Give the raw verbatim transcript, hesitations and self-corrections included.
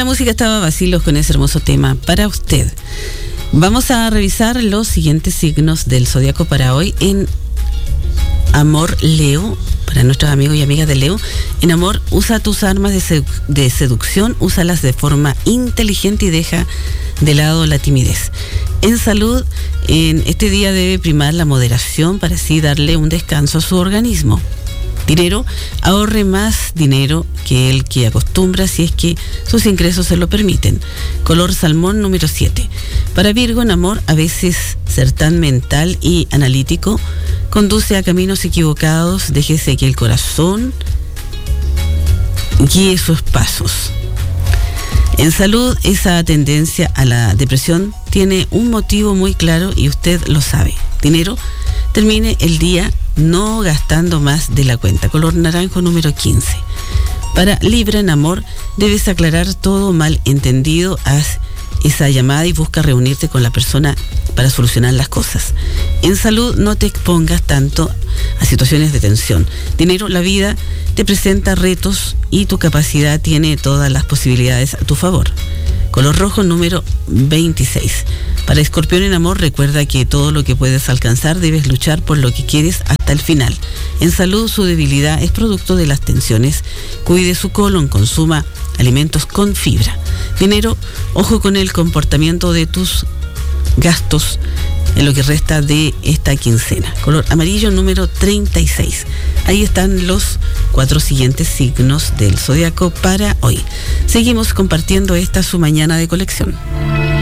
la música estaba Vacilos con ese hermoso tema para usted. Vamos a revisar los siguientes signos del zodiaco para hoy en Amor, Leo. Para nuestros amigos y amigas de Leo, en amor, usa tus armas de, sedu- de seducción, úsalas de forma inteligente y deja de lado la timidez. En salud, en este día debe primar la moderación para así darle un descanso a su organismo. Dinero, ahorre más dinero que el que acostumbra si es que sus ingresos se lo permiten. Color salmón número siete. Para Virgo, en amor, a veces ser tan mental y analítico conduce a caminos equivocados. Déjese que el corazón guíe sus pasos. En salud, esa tendencia a la depresión tiene un motivo muy claro y usted lo sabe. Dinero, termine el día no gastando más de la cuenta. Color naranjo número quince. Para Libra, en amor, debes aclarar todo malentendido. Haz esa llamada y busca reunirte con la persona para solucionar las cosas. En salud, no te expongas tanto a situaciones de tensión. Dinero, la vida te presenta retos y tu capacidad tiene todas las posibilidades a tu favor. Color rojo número veintiséis. Para Escorpión, en amor, recuerda que todo lo que puedes alcanzar debes luchar por lo que quieres hasta el final. En salud, su debilidad es producto de las tensiones. Cuide su colon, consuma alimentos con fibra. Dinero, ojo con el comportamiento de tus gastos en lo que resta de esta quincena. Color amarillo número treinta y seis. Ahí están los cuatro siguientes signos del zodiaco para hoy. Seguimos compartiendo esta su mañana de colección.